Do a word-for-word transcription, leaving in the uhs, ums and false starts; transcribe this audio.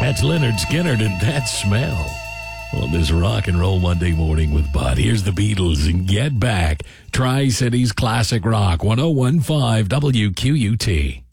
That's Leonard Skinner and That Smell on this Rock and Roll Monday morning with Bud. Here's the Beatles and Get Back. Tri-Cities Classic Rock, one oh one point five W Q U T.